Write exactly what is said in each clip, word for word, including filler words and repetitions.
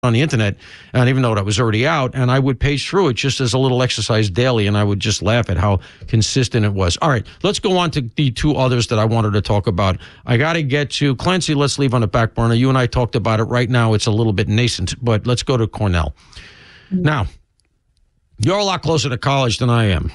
on the internet, and even though that was already out, and I would page through it just as a little exercise daily, and I would just laugh at how consistent it was. All right, let's go on to the two others that I wanted to talk about. I got to get to Clancy. Let's leave on the back burner. You and I talked about it. Right now, it's a little bit nascent, but let's go to Cornell. Mm-hmm. Now, you're a lot closer to college than I am,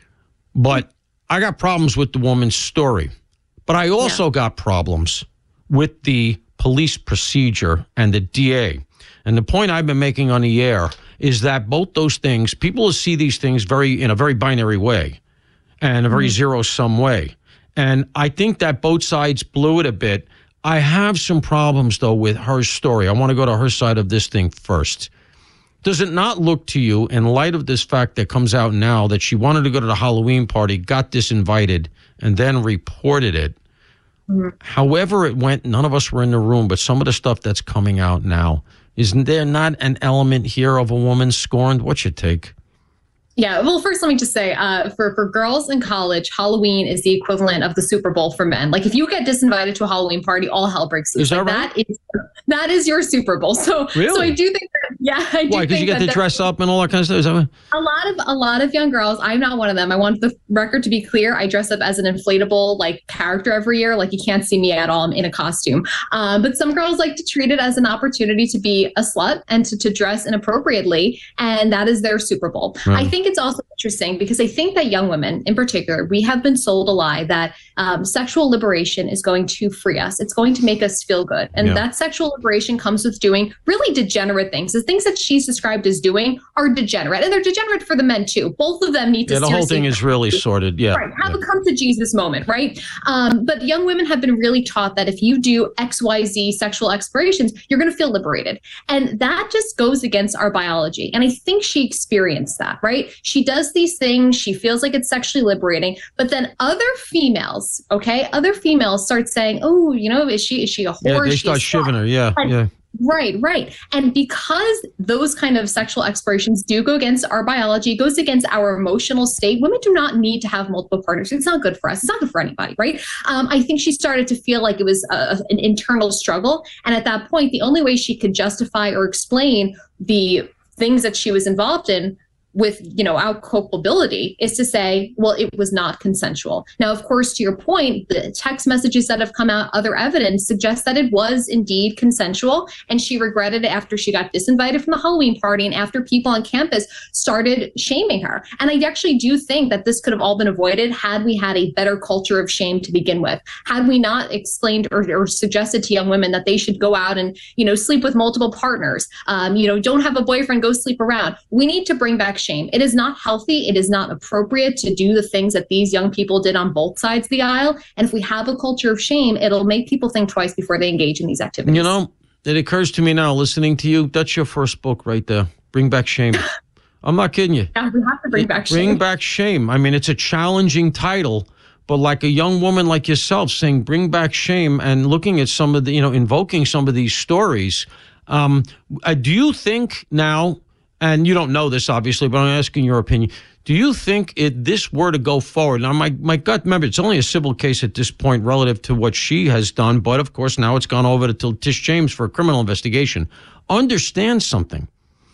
but I got problems with the woman's story. But I also yeah. got problems with the police procedure and the D A. And the point I've been making on the air is that both those things, people see these things very in a very binary way and a very mm-hmm. zero-sum way. And I think that both sides blew it a bit. I have some problems, though, with her story. I want to go to her side of this thing first. Does it not look to you, in light of this fact that comes out now, that she wanted to go to the Halloween party, got disinvited, and then reported it? Mm-hmm. However it went, none of us were in the room, but some of the stuff that's coming out now, isn't there not an element here of a woman scorned? What's your take? Yeah, well, first, let me just say, uh, for, for girls in college, Halloween is the equivalent of the Super Bowl for men. Like, if you get disinvited to a Halloween party, all hell breaks loose. Is that like, right? That is, that is your Super Bowl. So, really? so I do think that, yeah, I do Why? Because you get to dress up and all that kind of stuff? Is that what? A lot of, a lot of young girls, I'm not one of them. I want the record to be clear. I dress up as an inflatable, like, character every year. Like, you can't see me at all. I'm in a costume. Um, but some girls like to treat it as an opportunity to be a slut and to, to dress inappropriately. And that is their Super Bowl. Right. I think it's also interesting because I think that young women in particular, we have been sold a lie that um, sexual liberation is going to free us. It's going to make us feel good. And yeah. that sexual liberation comes with doing really degenerate things. The things that she's described as doing are degenerate, and they're degenerate for the men too. Both of them need to Yeah, the whole thing is really sorted. Yeah. Right. Have yeah. a come to Jesus moment, right? Um, but young women have been really taught that if you do X Y Z sexual explorations, you're going to feel liberated. And that just goes against our biology. And I think she experienced that, right? She does these things. She feels like it's sexually liberating. But then other females, okay, other females start saying, oh, you know, is she is she a whore? Yeah, they start shivving her. Yeah, and, yeah. Right, right. And because those kind of sexual explorations do go against our biology, it goes against our emotional state. Women do not need to have multiple partners. It's not good for us. It's not good for anybody, right? Um, I think she started to feel like it was a, an internal struggle. And at that point, the only way she could justify or explain the things that she was involved in with, you know, our culpability is to say, well, it was not consensual. Now, of course, to your point, the text messages that have come out, other evidence suggests that it was indeed consensual. And she regretted it after she got disinvited from the Halloween party and after people on campus started shaming her. And I actually do think that this could have all been avoided had we had a better culture of shame to begin with. Had we not explained or, or suggested to young women that they should go out and, you know, sleep with multiple partners, um, you know, don't have a boyfriend, go sleep around. We need to bring back shame. It is not healthy. It is not appropriate to do the things that these young people did on both sides of the aisle. And if we have a culture of shame, it'll make people think twice before they engage in these activities. You know, it occurs to me now, listening to you, that's your first book right there. Bring Back Shame. I'm not kidding you. Yeah, we have to bring back shame. Bring Back Shame. I mean, it's a challenging title, but like a young woman like yourself saying, bring back shame, and looking at some of the, you know, invoking some of these stories. Um, uh, do you think now, and you don't know this, obviously, but I'm asking your opinion. Do you think if this were to go forward, now my, my gut, remember, it's only a civil case at this point relative to what she has done, but of course now it's gone over to Tish James for a criminal investigation. Understand something.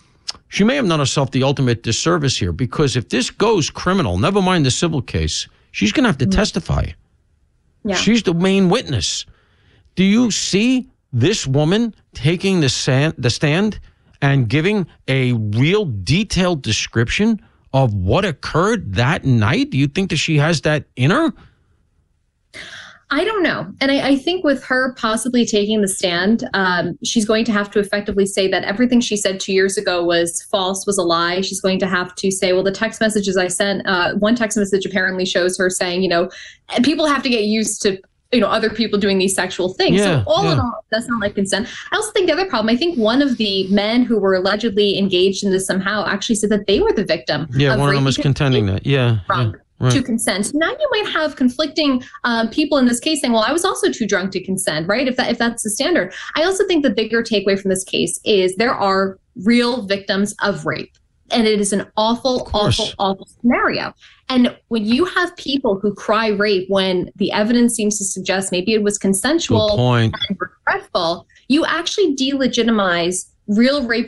She may have done herself the ultimate disservice here, because if this goes criminal, never mind the civil case, she's going to have to mm-hmm. testify. Yeah. She's the main witness. Do you see this woman taking the stand, the stand and giving a real detailed description of what occurred that night? Do you think that she has that in her? I don't know. And I, I think with her possibly taking the stand, um, she's going to have to effectively say that everything she said two years ago was false, was a lie. She's going to have to say, well, the text messages I sent, uh, one text message apparently shows her saying, you know, people have to get used to, you know, other people doing these sexual things. Yeah, so all yeah. in all, that's not like consent. I also think the other problem, I think one of the men who were allegedly engaged in this somehow actually said that they were the victim. Yeah, of one of them was contending that. Yeah. Drunk yeah right. to consent. So now you might have conflicting um, people in this case saying, well, I was also too drunk to consent, right? If that if that's the standard. I also think the bigger takeaway from this case is there are real victims of rape. And it is an awful, awful, awful scenario. And when you have people who cry rape when the evidence seems to suggest maybe it was consensual and regretful, you actually delegitimize real rape